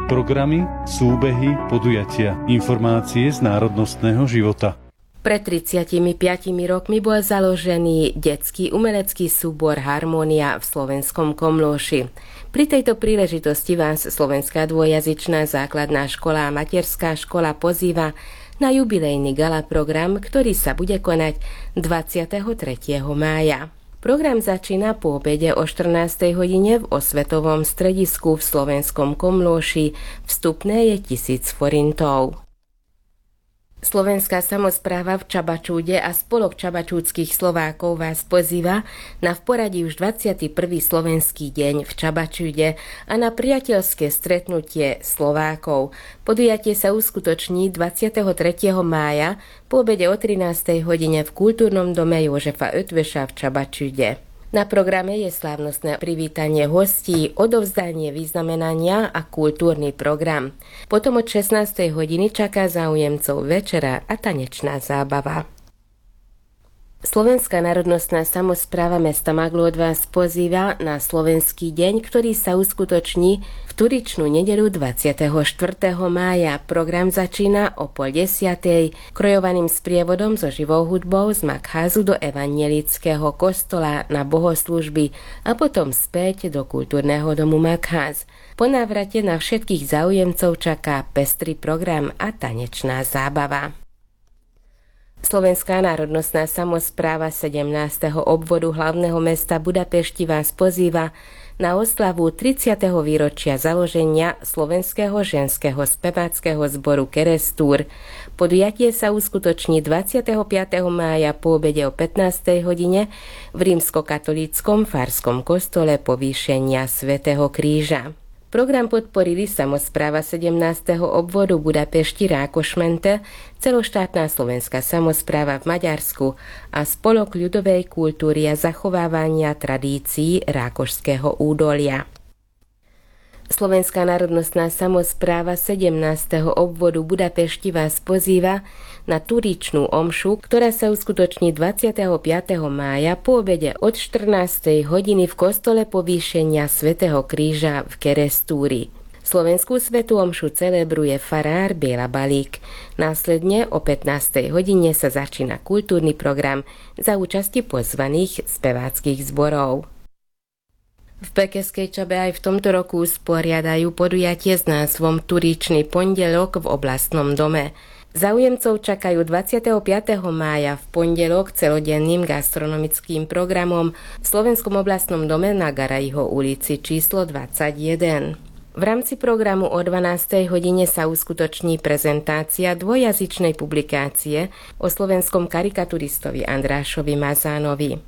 Programy, súbehy, podujatia, informácie z národnostného života. Pred 35 rokmi bol založený detský umelecký súbor Harmónia v slovenskom Komlóši. Pri tejto príležitosti vás Slovenská dvojjazyčná základná škola a materská škola pozýva na jubilejný gala program, ktorý sa bude konať 23. mája. Program začína po obede o 14. hodine v osvetovom stredisku v slovenskom Komlóši. Vstupné je 1000 forintov. Slovenská samospráva v Čabačúde a Spolok čabačúdskych Slovákov vás pozýva na v poradí už 21. slovenský deň v Čabačúde a na priateľské stretnutie Slovákov. Podujatie sa uskutoční 23. mája po obede o 13. hodine v kultúrnom dome Jožefa Ötveša v Čabačúde. Na programe je slávnostné privítanie hostí, odovzdanie vyznamenania a kultúrny program. Potom od 16. hodiny čaká záujemcov večera a tanečná zábava. Slovenská národnostná samospráva mesta Maglód vás pozýva na slovenský deň, ktorý sa uskutoční v Turičnú nedeľu 24. mája. Program začína o 9:30 krojovaným sprievodom so živou hudbou z Makházu do evangelického kostola na bohoslužby a potom späť do kultúrneho domu Makház. Po návrate na všetkých záujemcov čaká pestrý program a tanečná zábava. Slovenská národnostná samospráva 17. obvodu hlavného mesta Budapešti vás pozýva na oslavu 30. výročia založenia slovenského ženského speváckeho zboru Kerestúr. Podujatie sa uskutoční 25. mája po obede o 15. hodine v rímskokatolíckom farskom kostole Povýšenia svätého Kríža. Program podporili samospráva 17. obvodu Budapešti Rákošmente, celoštátna slovenská samospráva v Maďarsku a Spolok ľudovej kultúry a zachovávania tradícií Rákošského údolia. Slovenská národnostná samospráva 17. obvodu Budapešti vás pozýva na Turičnú omšu, ktorá sa uskutoční 25. mája po obede od 14. hodiny v kostole Povýšenia svätého Kríža v Kerestúri. Slovenskú svätú omšu celebruje farár Biela Balík. Následne o 15. hodine sa začína kultúrny program za účasti pozvaných speváckych zborov. V Bekeskej Čabe aj v tomto roku usporiadajú podujatie s názvom Turičný pondelok v oblastnom dome. Záujemcov čakajú 25. mája v pondelok celodenným gastronomickým programom v Slovenskom oblastnom dome na Garajho ulici číslo 21. V rámci programu o 12. hodine sa uskutoční prezentácia dvojjazyčnej publikácie o slovenskom karikaturistovi Andrášovi Mazánovi.